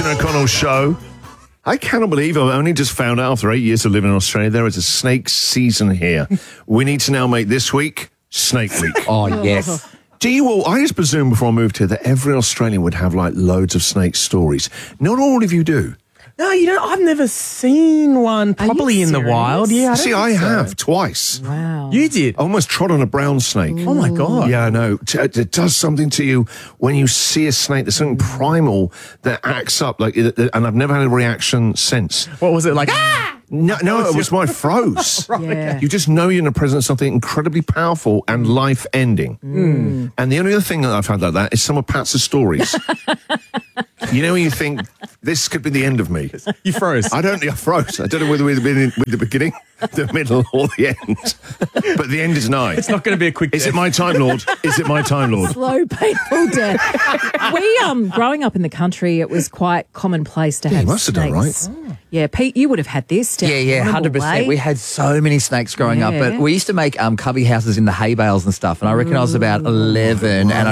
O'Connell Show. I cannot believe I've only just found out after 8 years of living in Australia there is a snake season here. We need to now make this week Snake Week. Oh, yes. Do you all? I just presumed before I moved here that every Australian would have like loads of snake stories. Not all of you do. No, I've never seen one properly in the wild. Yeah, I have twice. Wow. You did? I almost trod on a brown snake. Oh, my God. Yeah, I know. It does something to you when you see a snake. There's something primal that acts up, and I've never had a reaction since. What was it like? Ah! No, it was my froze. Right, yeah. You just know you're in the presence of something incredibly powerful and life-ending. And the only other thing that I've had like that is some of Pat's stories. You know when you think, this could be the end of me. You froze. I froze. I don't know whether we've been with the beginning, the middle, or the end. But the end is nigh. It's not going to be a quick Is it my time, Lord? Is it my time, Lord? Slow, painful death. We, growing up in the country, it was quite commonplace to have you must have done, snakes. right? Yeah, Pete, you would have had this. down Yeah, Honourable 100%. Way. We had so many snakes growing up, but we used to make cubby houses in the hay bales and stuff. And I reckon I was about 11, and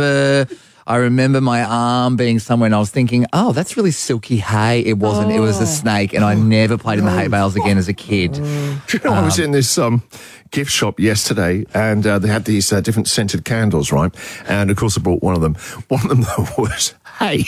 I remember my arm being somewhere, and I was thinking, oh, that's really silky hay. It wasn't. It was a snake, and I never played in the hay bales again as a kid. Do you know, I was in this gift shop yesterday, and they had these different scented candles, right? And of course, I bought one of them. One of them though, was hay.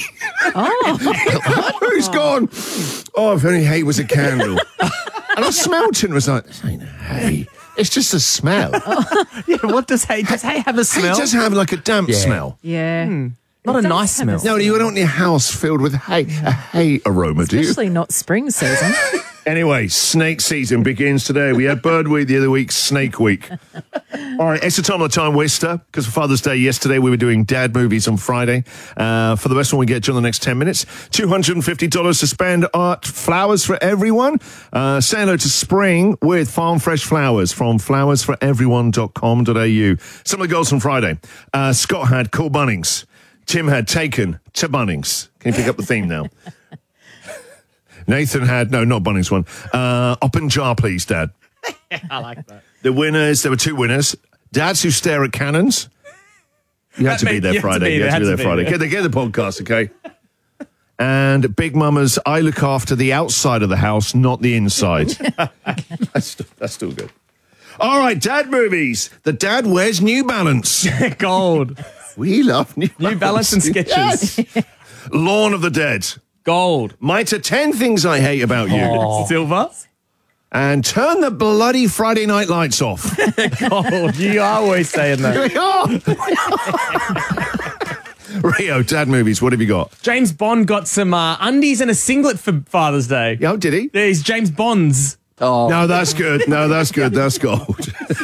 Who's gone? Oh, if only hay was a candle. And I smelled it and was like, this ain't hay. It's just a smell. Yeah, what does hay have a smell? It does have like a damp smell. Yeah. Not a It does nice have a smell. No, you don't want your house filled with hay, a hay aroma, do you? Especially not spring season. Anyway, snake season begins today. We had Bird Week the other week, Snake Week. All right, it's a time waster, because for Father's Day yesterday, we were doing dad movies on Friday. For the best one we get during the next 10 minutes, $250 to spend at Flowers for Everyone. Say hello to spring with Farm Fresh Flowers from flowersforeveryone.com.au. Some of the goals from Friday. Scott had Cool Bunnings. Tim had Taken to Bunnings. Can you pick up the theme now? Nathan had, no, not Bunnings one. Up and jar, please, Dad. I like that. The winners, there were two winners. Dads who stare at cannons. You had to be there Friday. You had to be there Friday. Get the podcast, okay? And Big Mama's, I look after the outside of the house, not the inside. That's still good. All right, dad movies. The dad wears New Balance. Gold. We love New Balance and Skechers. Yes. Lawn of the Dead. Gold. Mitre 10 things I hate about you. Silver. And turn the bloody Friday night lights off. Gold. You are always saying that. Rio, dad movies, what have you got? James Bond got some undies and a singlet for Father's Day. Oh, did he? Yeah, he's James Bond's. Oh. No, that's good. No, that's good. That's gold.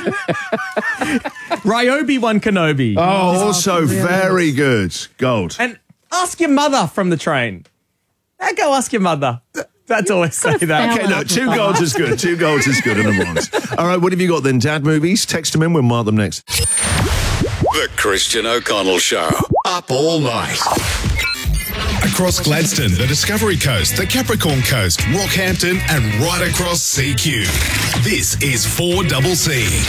Ryobi won Kenobi. Oh, also very good. Gold. And ask your mother from the train. Now go ask your mother. That's always say that. Okay, look, 2 golds is good. 2 golds is good and a bronze. All right, what have you got then? Dad movies? Text them in. We'll mark them next. The Christian O'Connell Show. Up all night. Across Gladstone, the Discovery Coast, the Capricorn Coast, Rockhampton, and right across CQ. This is 4CC.